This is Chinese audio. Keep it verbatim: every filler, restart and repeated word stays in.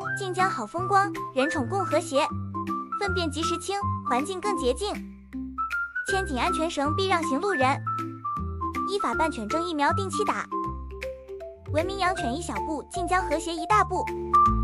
晋江好风光，人宠共和谐，粪便及时清，环境更洁净。牵紧安全绳，避让行路人。依法办犬证疫苗定期打。文明养犬一小步，晋江和谐一大步。